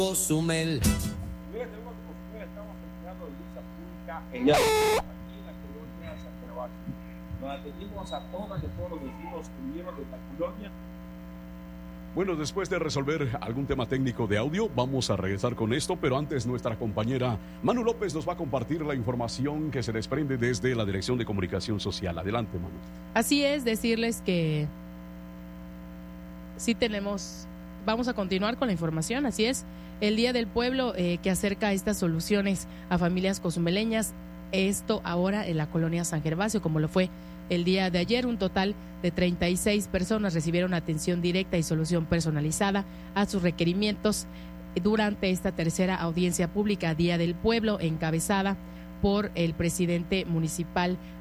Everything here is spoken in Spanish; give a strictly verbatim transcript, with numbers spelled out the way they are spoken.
Cozumel. Ella, aquí en la colonia San Gervasio, nos atendimos a todas y a todos los vecinos que vivieron de la colonia. Bueno, después de resolver algún tema técnico de audio, vamos a regresar con esto, pero antes nuestra compañera Manu López nos va a compartir la información que se desprende desde la Dirección de Comunicación Social. Adelante, Manu. Así es, decirles que sí tenemos, vamos a continuar con la información, así es, el Día del Pueblo eh, que acerca estas soluciones a familias cozumeleñas, esto ahora en la colonia San Gervasio, como lo fue el día de ayer. Un total de treinta y seis personas recibieron atención directa y solución personalizada a sus requerimientos durante esta tercera audiencia pública Día del Pueblo, encabezada por el presidente municipal